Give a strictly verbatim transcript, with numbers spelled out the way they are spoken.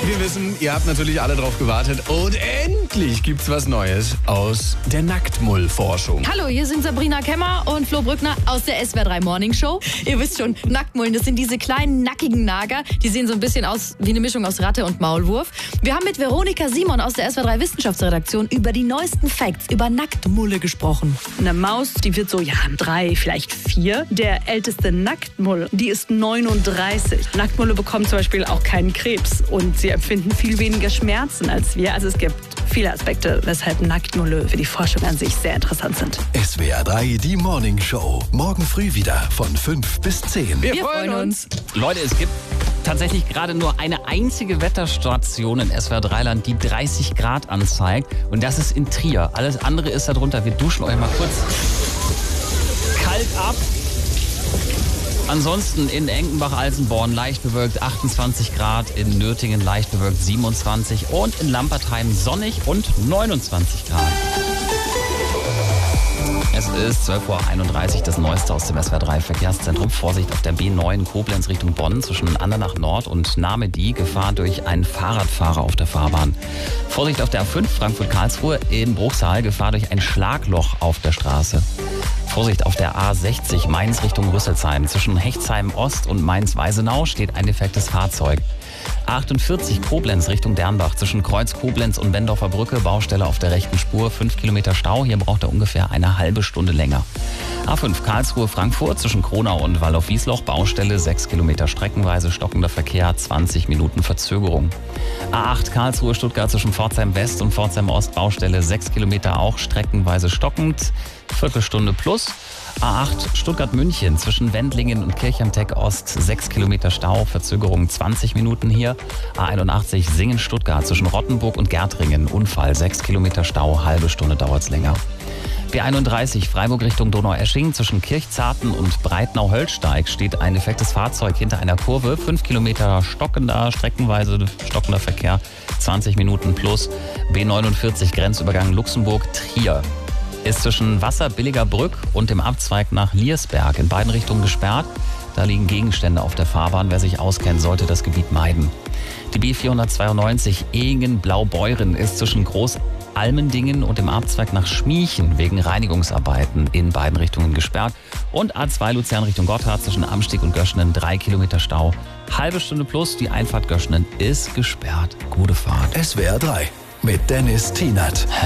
Wir wissen, ihr habt natürlich alle drauf gewartet. Und endlich gibt's was Neues aus der Nacktmull-Forschung. Hallo, hier sind Sabrina Kemmer und Flo Brückner aus der S W R drei Morning Show. Ihr wisst schon, Nacktmullen, das sind diese kleinen, nackigen Nager. Die sehen so ein bisschen aus wie eine Mischung aus Ratte und Maulwurf. Wir haben mit Veronika Simon aus der S W R drei Wissenschaftsredaktion über die neuesten Facts über Nacktmulle gesprochen. Eine Maus, die wird so, ja, drei, vielleicht vier. Der älteste Nacktmull, die ist neununddreißig. Nacktmulle bekommen zum Beispiel auch keinen Krebs und sie empfinden viel weniger Schmerzen als wir. Also es gibt viele Aspekte, weshalb Nacktmulle für die Forschung an sich sehr interessant sind. S W R drei, die Morning Show. Morgen früh wieder von fünf bis zehn. Wir, Wir freuen uns. Leute, es gibt tatsächlich gerade nur eine einzige Wetterstation in S W R drei Land, die dreißig Grad anzeigt. Und das ist in Trier. Alles andere ist darunter. Wir duschen euch mal kurz kalt ab. Ansonsten in Enkenbach-Alsenborn leicht bewölkt achtundzwanzig Grad, in Nürtingen leicht bewölkt siebenundzwanzig und in Lampertheim sonnig und neunundzwanzig Grad. Es ist zwölf Uhr einunddreißig, das Neueste aus dem S W R drei Verkehrszentrum. Vorsicht auf der B neun Koblenz Richtung Bonn zwischen Andernach Nord und Nahmedy. Gefahr durch einen Fahrradfahrer auf der Fahrbahn. Vorsicht auf der A fünf Frankfurt-Karlsruhe in Bruchsal. Gefahr durch ein Schlagloch auf der Straße. Vorsicht auf der A sechzig Mainz Richtung Rüsselsheim. Zwischen Hechtsheim Ost und Mainz-Weisenau steht ein defektes Fahrzeug. A achtundvierzig Koblenz Richtung Dernbach. Zwischen Kreuz Koblenz und Bendorfer Brücke. Baustelle auf der rechten Spur. fünf Kilometer Stau. Hier braucht er ungefähr eine halbe Stunde länger. A fünf Karlsruhe Frankfurt. Zwischen Kronau und Waldorf-Wiesloch. Baustelle. sechs Kilometer streckenweise. Stockender Verkehr. zwanzig Minuten Verzögerung. A acht Karlsruhe Stuttgart. Zwischen Pforzheim West und Pforzheim Ost. Baustelle. sechs Kilometer auch streckenweise stockend. Viertelstunde plus. A acht Stuttgart-München zwischen Wendlingen und Kirchheim-Tech Ost, sechs Kilometer Stau, Verzögerung zwanzig Minuten hier. A einundachtzig Singen-Stuttgart zwischen Rottenburg und Gärtringen, Unfall, sechs Kilometer Stau, halbe Stunde dauert's länger. B einunddreißig Freiburg Richtung Donaueschingen zwischen Kirchzarten und Breitnau-Höllsteig steht ein defektes Fahrzeug hinter einer Kurve, fünf Kilometer stockender, streckenweise stockender Verkehr, zwanzig Minuten plus. B neunundvierzig Grenzübergang Luxemburg-Trier. Ist zwischen Wasserbilliger Brück und dem Abzweig nach Liersberg in beiden Richtungen gesperrt. Da liegen Gegenstände auf der Fahrbahn. Wer sich auskennt, sollte das Gebiet meiden. Die B vierhundertzweiundneunzig Ehingen-Blaubeuren ist zwischen Großalmendingen und dem Abzweig nach Schmiechen wegen Reinigungsarbeiten in beiden Richtungen gesperrt. Und A zwei Luzern Richtung Gotthard zwischen Amstieg und Göschenen, drei Kilometer Stau. Halbe Stunde plus, die Einfahrt Göschenen ist gesperrt. Gute Fahrt. S W R drei mit Dennis Tienert.